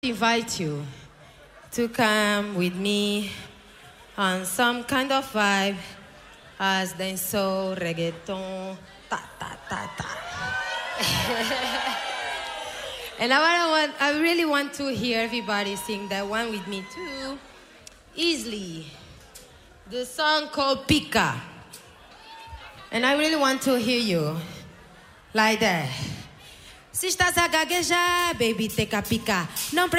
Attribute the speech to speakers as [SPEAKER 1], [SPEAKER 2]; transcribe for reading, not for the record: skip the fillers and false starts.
[SPEAKER 1] invite you to come with me on some kind of vibe as dancehall, reggaeton, ta ta ta ta. And I really want to hear everybody sing that one with me too, easily. The song called Pica. And I really want to hear you like that. Se estás a gaguejar, baby, take a pica. Não